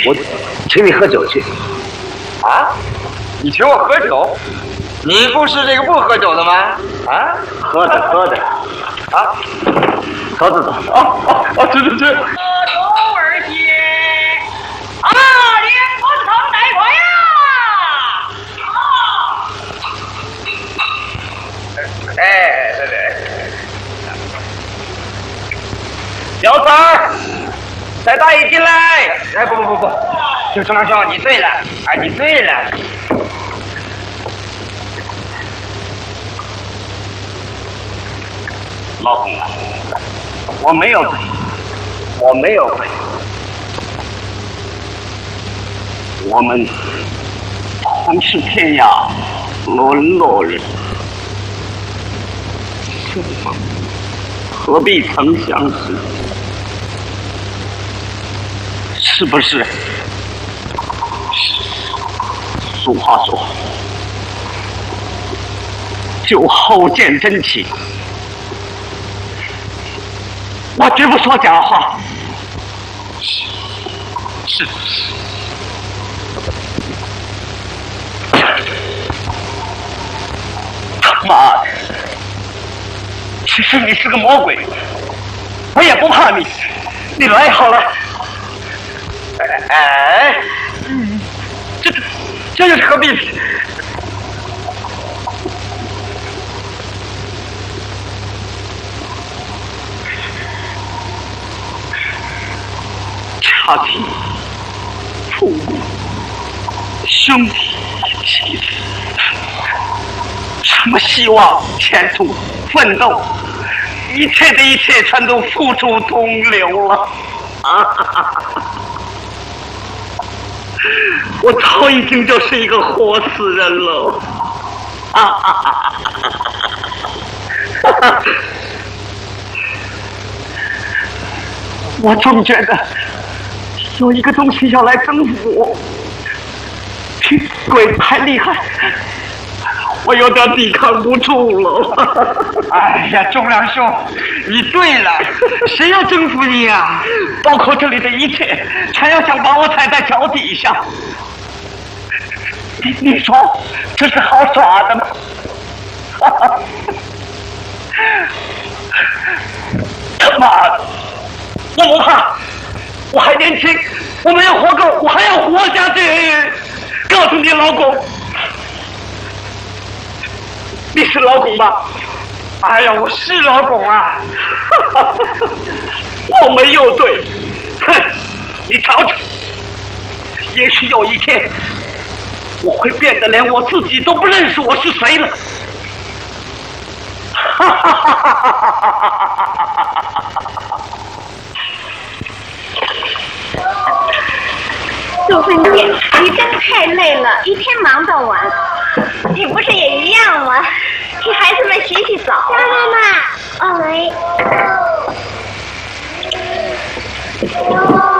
我请你喝酒去。 啊？你请我喝酒？你不是这个不喝酒的吗？啊？ 喝的。 啊？ 走。 去。 周二姐，啊，连风头带我呀！ 对。小三儿，带大爷进来。哎，不，就钟良兄，你醉了。哎，你醉了。 老公啊，我没有醉。我们同是天涯沦落人，何必曾相识？是不是？俗话说，酒后见真情。我绝不说假话。是。他妈的！其实你是个魔鬼，我也不怕你。你来好了。 哎，这又是何必？ 家庭、父母、兄弟、妻子，什么希望、前途、奋斗，一切的一切全都付诸东流了。我早已经就是一个活死人了。我总觉得有一个东西要来征服我，比鬼还厉害，我有点抵抗不住了。 哎呀，钟良兄，你对了，谁要征服你呀？ 包括这里的一切，全要想把我踩在脚底下。你说这是好耍的吗？他妈的！我不怕，我还年轻，我没有活够，我还要活下去。告诉你老公，你是老公吧？ 哎呀，我是老公啊！ 我没有对，哼，你瞧瞧，也许有一天，我会变得连我自己都不认识我是谁了。 杜芬姐，你真太累了，一天忙到晚。你不是也一样吗？替孩子们洗澡。妈妈，喂。